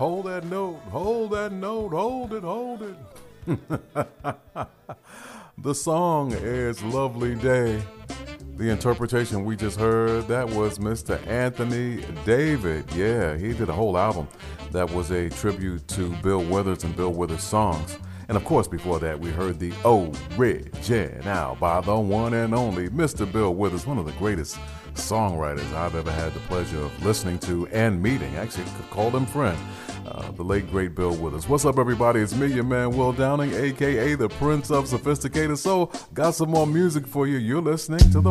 Hold that note, hold that note, hold it, hold it. The song is Lovely Day. The interpretation we just heard, that was Mr. Anthony David. Yeah, he did a whole album that was a tribute to Bill Withers and Bill Withers songs. And of course, before that, we heard the original by the one and only Mr. Bill Withers, one of the greatest songwriters I've ever had the pleasure of listening to and meeting. Actually, could call him friend. The late, great Bill Withers. What's up, everybody? It's me, your man, Will Downing, a.k.a. the Prince of Sophisticated Soul. Got some more music for you. You're listening to the